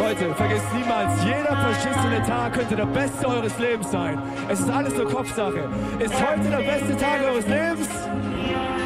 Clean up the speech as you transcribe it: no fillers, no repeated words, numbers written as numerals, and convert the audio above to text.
Leute, vergesst niemals, jeder verschissene Tag könnte der beste eures Lebens sein. Es ist alles nur Kopfsache. Ist heute der beste Tag eures Lebens?